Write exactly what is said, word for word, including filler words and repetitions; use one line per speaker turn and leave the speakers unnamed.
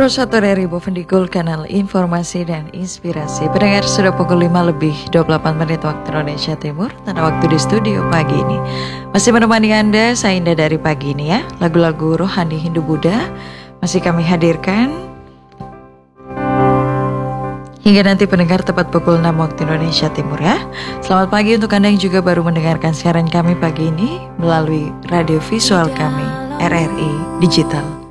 satu dari Bovendigul, kanal informasi dan inspirasi. Pendengar, sudah pukul lima lebih dua puluh delapan menit waktu Indonesia Timur. Tanda waktu di studio pagi ini masih menemani Anda, saya Indah dari pagi ini ya. Lagu-lagu rohani Hindu Buddha masih kami hadirkan hingga nanti pendengar tepat pukul enam waktu Indonesia Timur ya. Selamat pagi untuk Anda yang juga baru mendengarkan siaran kami pagi ini melalui radio visual kami R R I Digital.